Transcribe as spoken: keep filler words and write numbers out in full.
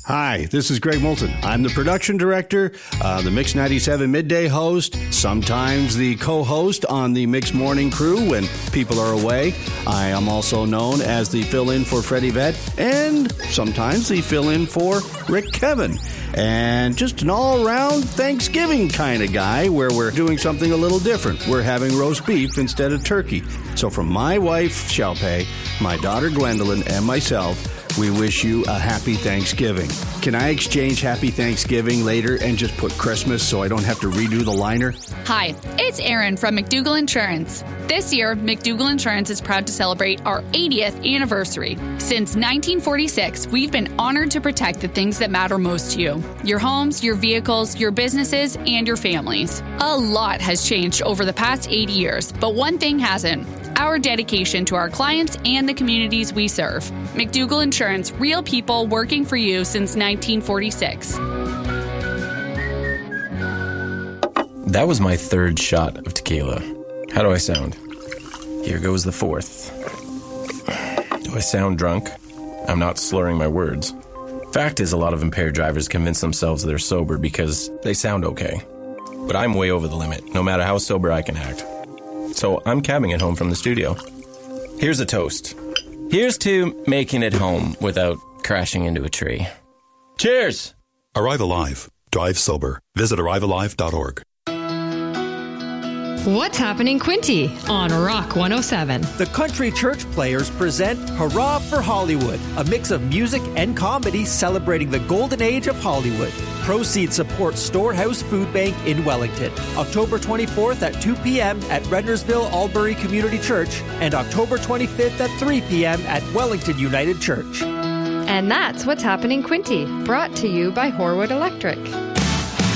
Hi, this is Greg Moulton. I'm the production director, uh, the Mix ninety-seven midday host, sometimes the co-host on the Mix morning crew when people are away. I am also known as the fill-in for Freddie Vett and sometimes the fill-in for Rick Kevin. And just an all-round Thanksgiving kind of guy where we're doing something a little different. We're having roast beef instead of turkey. So from my wife, Shalpay, my daughter Gwendolyn, and myself, we wish you a happy Thanksgiving. Can I exchange happy Thanksgiving later and just put Christmas so I don't have to redo the liner? Hi, it's Erin from McDougall Insurance. This year, McDougall Insurance is proud to celebrate our eightieth anniversary. Since nineteen forty-six, we've been honored to protect the things that matter most to you. Your homes, your vehicles, your businesses, and your families. A lot has changed over the past eighty years, but one thing hasn't. Our dedication to our clients and the communities we serve. McDougall Insurance, real people working for you since nineteen forty-six. That was my third shot of tequila. How do I sound? Here goes the fourth. Do I sound drunk? I'm not slurring my words. Fact is, a lot of impaired drivers convince themselves they're sober because they sound okay. But I'm way over the limit, no matter how sober I can act. So I'm cabbing it home from the studio. Here's a toast. Here's to making it home without crashing into a tree. Cheers! Arrive Alive. Drive sober. Visit arrive alive dot org. What's happening, Quinty, on Rock one oh seven? The Country Church Players present Hurrah for Hollywood, a mix of music and comedy celebrating the golden age of Hollywood. Proceeds support Storehouse Food Bank in Wellington. October twenty-fourth at two p.m. at Rendersville Albury Community Church and October twenty-fifth at three p.m. at Wellington United Church. And that's What's Happening, Quinty, brought to you by Horwood Electric.